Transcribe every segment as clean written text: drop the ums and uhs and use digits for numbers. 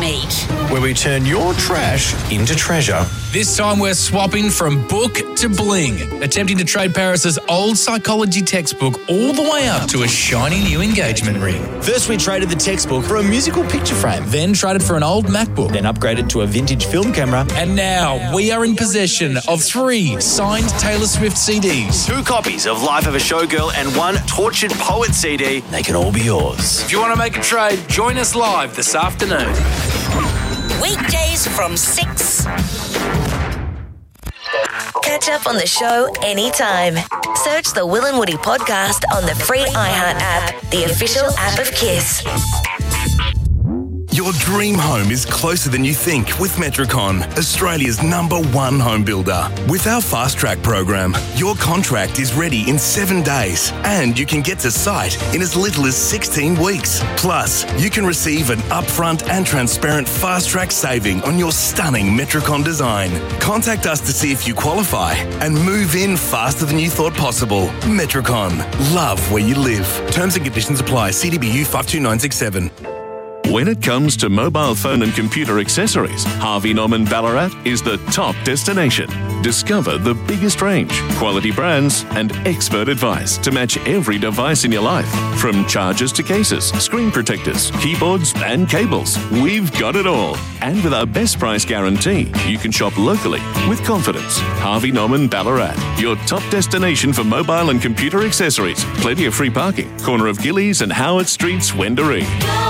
Page, where we turn your trash into treasure. This time we're swapping from book to bling, attempting to trade Paris's old psychology textbook all the way up to a shiny new engagement ring. First we traded the textbook for a musical picture frame. Then traded for an old MacBook. Then upgraded to a vintage film camera. And now we are in possession of 3 signed Taylor Swift CDs. 2 copies of Life of a Showgirl and 1 Tortured Poet CD. They can all be yours. If you want to make a trade, join us live this afternoon. weekdays from 6. Catch up on the show anytime. Search the Will and Woody podcast on the free iHeart app, the official app of KISS. Your dream home is closer than you think with Metricon, Australia's #1 home builder. With our Fast Track program, your contract is ready in 7 days and you can get to site in as little as 16 weeks. Plus, you can receive an upfront and transparent Fast Track saving on your stunning Metricon design. Contact us to see if you qualify and move in faster than you thought possible. Metricon, love where you live. Terms and conditions apply. CDBU 52967. When it comes to mobile phone and computer accessories, Harvey Norman Ballarat is the top destination. Discover the biggest range, quality brands, and expert advice to match every device in your life. From chargers to cases, screen protectors, keyboards, and cables, we've got it all. And with our best price guarantee, you can shop locally with confidence. Harvey Norman Ballarat, your top destination for mobile and computer accessories. Plenty of free parking. Corner of Gillies and Howard Streets, Wendouree.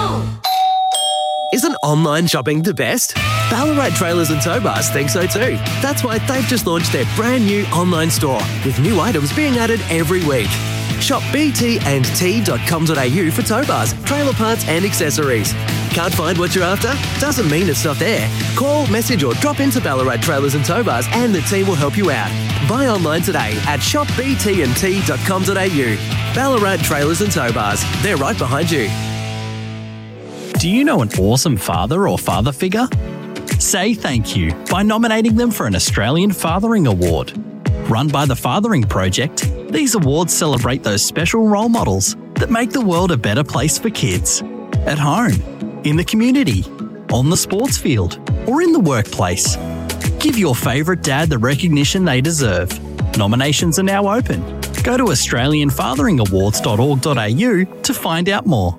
Isn't online shopping the best? Ballarat Trailers and Tow Bars think so too. That's why they've just launched their brand new online store with new items being added every week. Shop btandt.com.au for tow bars, trailer parts and accessories. Can't find what you're after? Doesn't mean it's not there. Call, message or drop into Ballarat Trailers and Tow Bars and the team will help you out. Buy online today at shopbtandt.com.au. Ballarat Trailers and Tow Bars. They're right behind you. Do you know an awesome father or father figure? Say thank you by nominating them for an Australian Fathering Award. Run by the Fathering Project, these awards celebrate those special role models that make the world a better place for kids. At home, in the community, on the sports field, or in the workplace. Give your favourite dad the recognition they deserve. Nominations are now open. Go to australianfatheringawards.org.au to find out more.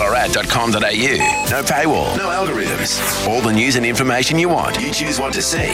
powerfmballarat.com.au. No paywall, no algorithms. All the news and information you want. You choose what to see.